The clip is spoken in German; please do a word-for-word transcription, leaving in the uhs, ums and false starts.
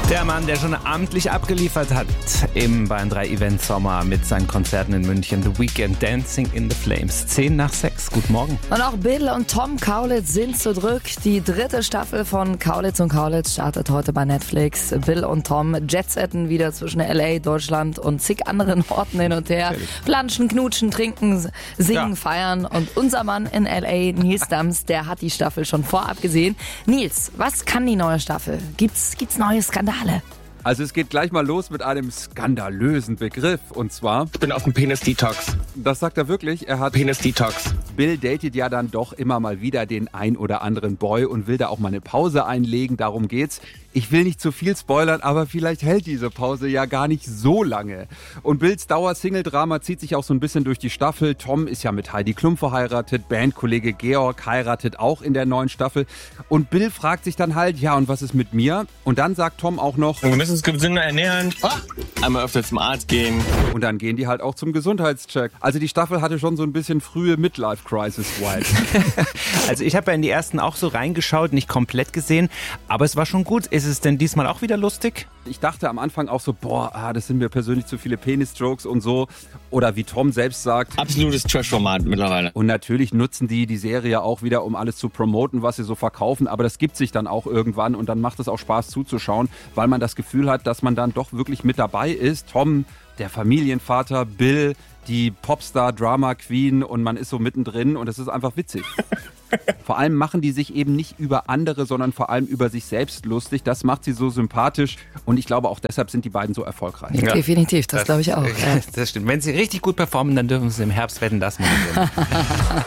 Der Mann, der schon amtlich abgeliefert hat im Bayern drei Event Sommer mit seinen Konzerten in München. The Weekend, Dancing in the Flames. Zehn nach sechs. Guten Morgen. Und auch Bill und Tom Kaulitz sind zurück. Die dritte Staffel von Kaulitz und Kaulitz startet heute bei Netflix. Bill und Tom jetsetten wieder zwischen L A, Deutschland und zig anderen Orten hin und her. Planschen, knutschen, trinken, singen, ja. feiern. Und unser Mann in L A, Nils Dams, der hat die Staffel schon vorab gesehen. Nils, was kann die neue Staffel? Gibt's, gibt's neue Skandale? Also es geht gleich mal los mit einem skandalösen Begriff und zwar... Ich bin auf dem Penis-Detox. Das sagt er wirklich, er hat... Penis-Detox. Bill datet ja dann doch immer mal wieder den ein oder anderen Boy und will da auch mal eine Pause einlegen, darum geht's. Ich will nicht zu viel spoilern, aber vielleicht hält diese Pause ja gar nicht so lange. Und Bills Dauer-Single-Drama zieht sich auch so ein bisschen durch die Staffel. Tom ist ja mit Heidi Klum verheiratet, Bandkollege Georg heiratet auch in der neuen Staffel. Und Bill fragt sich dann halt, ja und was ist mit mir? Und dann sagt Tom auch noch... Wir müssen uns gesünder ernähren, ah, einmal öfter zum Arzt gehen. Und dann gehen die halt auch zum Gesundheitscheck. Also die Staffel hatte schon so ein bisschen frühe Midlife-Crisis-Vibes. Also ich habe ja in die ersten auch so reingeschaut, nicht komplett gesehen, aber es war schon gut. Ist es denn diesmal auch wieder lustig? Ich dachte am Anfang auch so, boah, ah, das sind mir persönlich zu viele Penis-Jokes und so. Oder wie Tom selbst sagt. Absolutes Trash-Format mittlerweile. Und natürlich nutzen die die Serie auch wieder, um alles zu promoten, was sie so verkaufen. Aber das gibt sich dann auch irgendwann und dann macht es auch Spaß zuzuschauen, weil man das Gefühl hat, dass man dann doch wirklich mit dabei ist. Tom, der Familienvater, Bill, die Popstar-Drama-Queen und man ist so mittendrin und es ist einfach witzig. Vor allem machen die sich eben nicht über andere, sondern vor allem über sich selbst lustig. Das macht sie so sympathisch und ich glaube auch deshalb sind die beiden so erfolgreich. Ja. Definitiv, das, das glaube ich auch. Das stimmt. Wenn sie richtig gut performen, dann dürfen sie im Herbst Wetten, dass man gewinnen.